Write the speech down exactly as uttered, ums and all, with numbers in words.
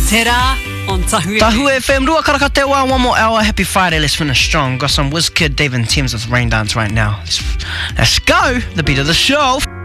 Tērā on Tahu Tahu F M, rua karaka te wā, one more hour. Happy Friday, let's finish strong. Got some WizKid, Dave and Tim's with Rain Dance right now. Let's, let's go, the beat of the show.